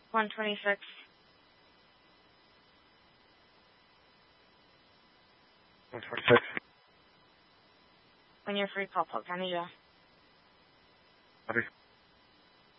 126. When you're free, call Polk County Jail. Copy.